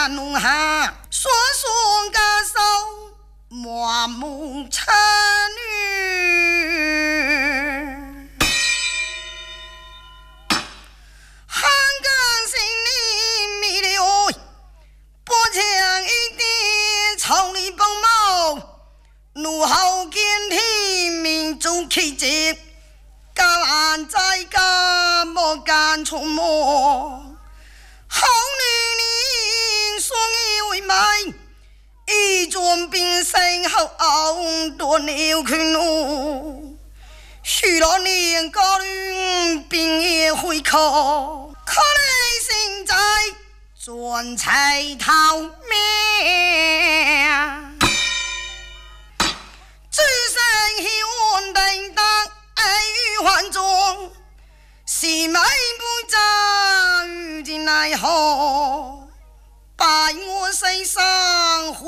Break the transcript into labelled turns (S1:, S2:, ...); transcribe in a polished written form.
S1: 干弄下，说说个手，满目成女。汉更心里迷了，不强一点，朝里帮忙，怒吼见天命中气节。敢在家莫敢出没，好女人所以为美，一转变身后多牛群怒，许多年高龄并也会考，可怜现在转才逃命。只剩希望等待于患中，是美不知如今奈何，拜我身上